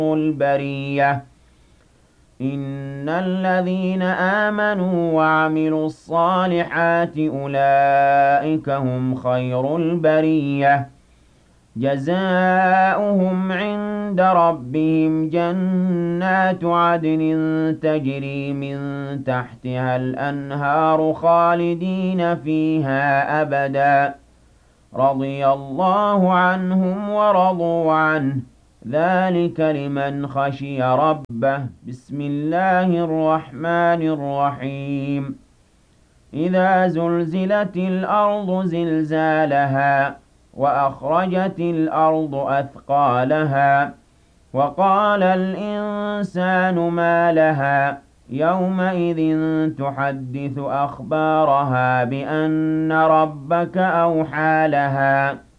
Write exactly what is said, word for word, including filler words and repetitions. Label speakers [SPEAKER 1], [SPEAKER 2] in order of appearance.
[SPEAKER 1] البرية إن الذين آمنوا وعملوا الصالحات أولئك هم خير البرية جزاؤهم عند ربهم جنات عدن تجري من تحتها الأنهار خالدين فيها أبدا رضي الله عنهم ورضوا عنه ذلك لمن خشي ربه بسم الله الرحمن الرحيم إذا زلزلت الأرض زلزالها وأخرجت الأرض أثقالها وقال الإنسان ما لها يومئذ تحدث أخبارها بأن ربك أوحى لها